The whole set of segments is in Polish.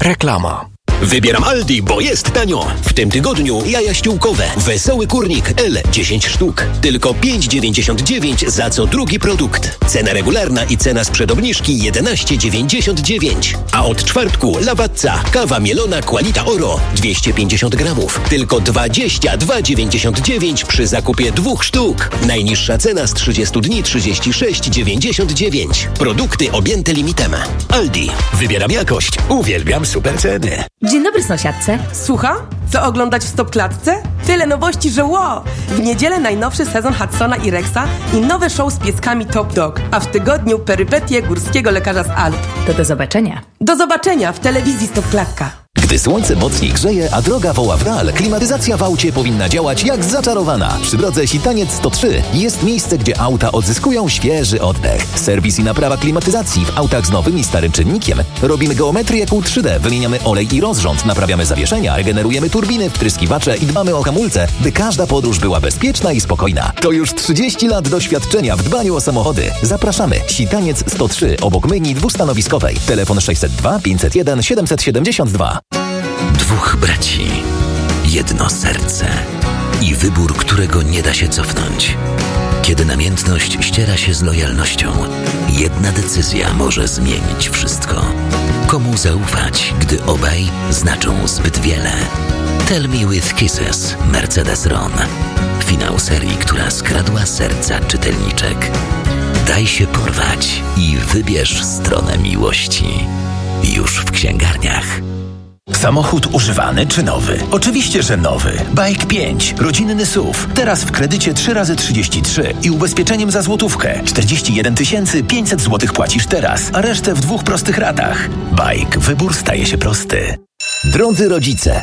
Reklama. Wybieram Aldi, bo jest tanio. W tym tygodniu jaja ściółkowe. Wesoły kurnik L 10 sztuk. Tylko 5,99 za co drugi produkt. Cena regularna i cena sprzed obniżki 11,99. A od czwartku Lawazza, kawa mielona Qualita Oro 250 gramów. Tylko 22,99 przy zakupie 2 sztuk. Najniższa cena z 30 dni 36,99. Produkty objęte limitem. Aldi. Wybieram jakość. Uwielbiam super ceny. Dzień dobry, sąsiadce. Słucham? Co oglądać w Stopklatce? Tyle nowości, że wow! W niedzielę najnowszy sezon Hudsona i Rexa i nowe show z pieskami Top Dog, a w tygodniu perypetie górskiego lekarza z Alp. To do zobaczenia. Do zobaczenia w telewizji Stopklatka. Gdy słońce mocniej grzeje, a droga woła w real, klimatyzacja w aucie powinna działać jak zaczarowana. Przy drodze Sitaniec 103 jest miejsce, gdzie auta odzyskują świeży oddech. Serwis i naprawa klimatyzacji w autach z nowym i starym czynnikiem. Robimy geometrię kół 3D, wymieniamy olej i rozrząd, naprawiamy zawieszenia, regenerujemy turbiny, wtryskiwacze i dbamy o hamulce, by każda podróż była bezpieczna i spokojna. To już 30 lat doświadczenia w dbaniu o samochody. Zapraszamy. Sitaniec 103 obok myjni dwustanowiskowej. Telefon 602 501 772. Dwóch braci, jedno serce i wybór, którego nie da się cofnąć. Kiedy namiętność ściera się z lojalnością, jedna decyzja może zmienić wszystko. Komu zaufać, gdy obaj znaczą zbyt wiele? Tell Me With Kisses, Mercedes-Ron. Finał serii, która skradła serca czytelniczek. Daj się porwać i wybierz stronę miłości. Już w księgarniach. Samochód używany czy nowy? Oczywiście, że nowy. Bike 5. Rodzinny SUV. Teraz w kredycie 3x33 i ubezpieczeniem za złotówkę. 41 500 zł płacisz teraz, a resztę w 2 prostych ratach. Bike. Wybór staje się prosty. Drodzy rodzice,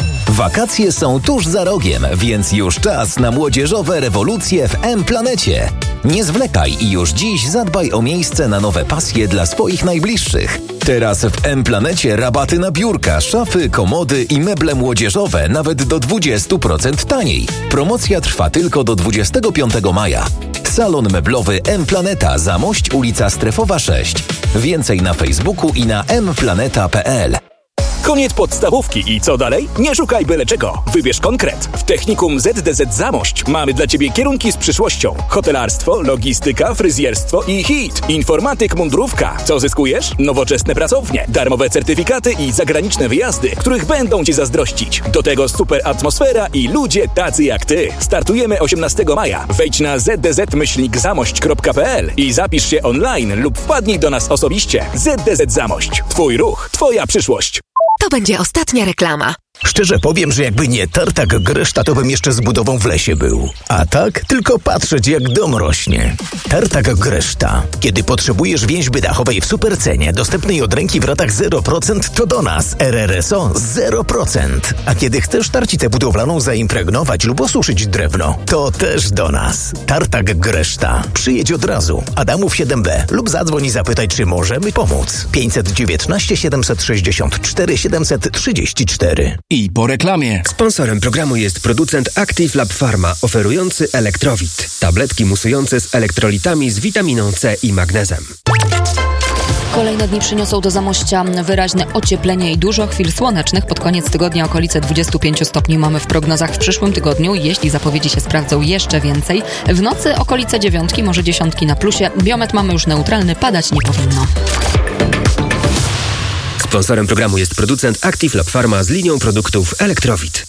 wakacje są tuż za rogiem, więc już czas na młodzieżowe rewolucje w M-Planecie. Nie zwlekaj i już dziś zadbaj o miejsce na nowe pasje dla swoich najbliższych. Teraz w M-Planecie rabaty na biurka, szafy, komody i meble młodzieżowe nawet do 20% taniej. Promocja trwa tylko do 25 maja. Salon meblowy M-Planeta, Zamość, ulica Strefowa 6. Więcej na Facebooku i na mplaneta.pl. Koniec podstawówki i co dalej? Nie szukaj byle czego. Wybierz konkret. W Technikum ZDZ Zamość mamy dla Ciebie kierunki z przyszłością. Hotelarstwo, logistyka, fryzjerstwo i HIT. Informatyk, mundurówka. Co zyskujesz? Nowoczesne pracownie, darmowe certyfikaty i zagraniczne wyjazdy, których będą Ci zazdrościć. Do tego super atmosfera i ludzie tacy jak Ty. Startujemy 18 maja. Wejdź na zdz-zamość.pl i zapisz się online lub wpadnij do nas osobiście. ZDZ Zamość. Twój ruch, Twoja przyszłość. To będzie ostatnia reklama. Szczerze powiem, że jakby nie tartak Greszta, to bym jeszcze z budową w lesie był. A tak, tylko patrzeć jak dom rośnie. Tartak Greszta. Kiedy potrzebujesz więźby dachowej w supercenie, dostępnej od ręki w ratach 0%, to do nas. RRSO 0%. A kiedy chcesz tarcicę budowlaną zaimpregnować lub osuszyć drewno, to też do nas. Tartak Greszta. Przyjedź od razu. Adamów 7B lub zadzwoń i zapytaj, czy możemy pomóc. 519 764 734. I po reklamie. Sponsorem programu jest producent Active Lab Pharma, oferujący Elektrowit. Tabletki musujące z elektrolitami z witaminą C i magnezem. Kolejne dni przyniosą do Zamościa wyraźne ocieplenie i dużo chwil słonecznych. Pod koniec tygodnia okolice 25 stopni mamy w prognozach w przyszłym tygodniu. Jeśli zapowiedzi się sprawdzą, jeszcze więcej. W nocy okolice 9, może 10 na plusie. Biometr mamy już neutralny, padać nie powinno. Sponsorem programu jest producent Active Lab Pharma z linią produktów Elektrowit.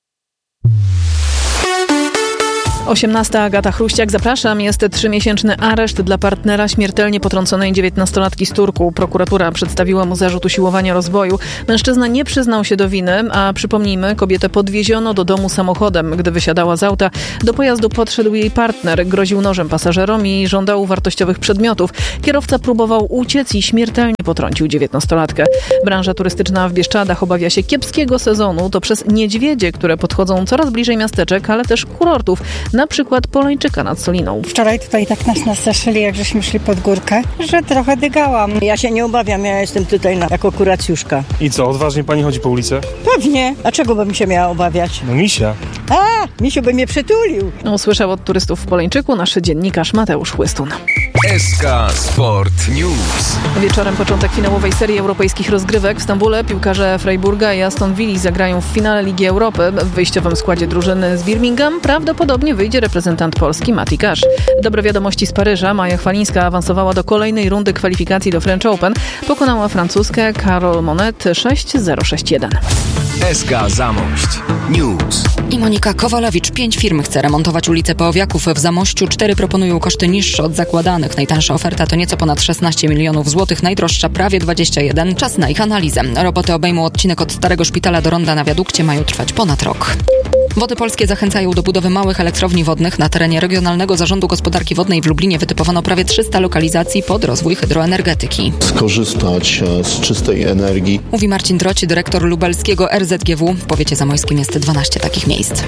18. Agata Chruściak, zapraszam. Jest 3-miesięczny areszt dla partnera śmiertelnie potrąconej 19-latki z Turku. Prokuratura przedstawiła mu zarzut usiłowania rozboju. Mężczyzna nie przyznał się do winy, a przypomnijmy, kobietę podwieziono do domu samochodem. Gdy wysiadała z auta, do pojazdu podszedł jej partner. Groził nożem pasażerom i żądał wartościowych przedmiotów. Kierowca próbował uciec i śmiertelnie potrącił 19-latkę. Branża turystyczna w Bieszczadach obawia się kiepskiego sezonu. To przez niedźwiedzie, które podchodzą coraz bliżej miasteczek, ale też kurortów. Na przykład Polończyka nad Soliną. Wczoraj tutaj tak nas nastraszyli, jak żeśmy szli pod górkę, że trochę dygałam. Ja się nie obawiam, ja jestem tutaj jako kuracjuszka. I co, odważnie pani chodzi po ulicy? Pewnie. A czego bym się miała obawiać? No misia. A, misiu by mnie przytulił. Usłyszał od turystów w Polończyku nasz dziennikarz Mateusz Chłystun. SK Sport News. Wieczorem początek finałowej serii europejskich rozgrywek. W Stambule piłkarze Freiburga i Aston Villa zagrają w finale Ligi Europy. W wyjściowym składzie drużyny z Birmingham prawdopodobnie wyjdzie reprezentant Polski Mati Cash. Dobre wiadomości z Paryża. Maja Chwalińska awansowała do kolejnej rundy kwalifikacji do French Open. Pokonała Francuzkę Carole Monet 6-0-6-1. SK Zamość News. I Monika Kowalewicz. 5 firm chce remontować ulicę Powiaków w Zamościu. 4 proponują koszty niższe od zakładanych. Najtańsza oferta to nieco ponad 16 milionów złotych, najdroższa prawie 21. Czas na ich analizę. Roboty obejmą odcinek od Starego Szpitala do ronda na wiadukcie, mają trwać ponad rok. Wody Polskie zachęcają do budowy małych elektrowni wodnych. Na terenie Regionalnego Zarządu Gospodarki Wodnej w Lublinie wytypowano prawie 300 lokalizacji pod rozwój hydroenergetyki. Skorzystać z czystej energii. Mówi Marcin Droci, dyrektor lubelskiego RZGW. W powiecie zamojskim jest 12 takich miejsc.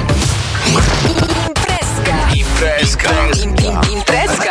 Imprezka.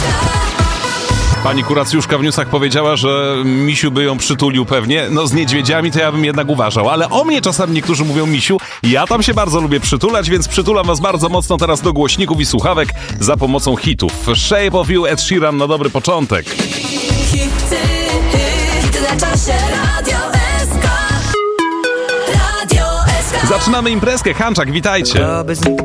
Pani kuracjuszka w newsach powiedziała, że misiu by ją przytulił pewnie. No z niedźwiedziami to ja bym jednak uważał. Ale o mnie czasami niektórzy mówią misiu. Ja tam się bardzo lubię przytulać, więc przytulam was bardzo mocno teraz do głośników i słuchawek za pomocą hitów. Shape of You, Ed Sheeran na dobry początek. Hity na czasie, Radio SK. Zaczynamy imprezkę. Hanczak, witajcie.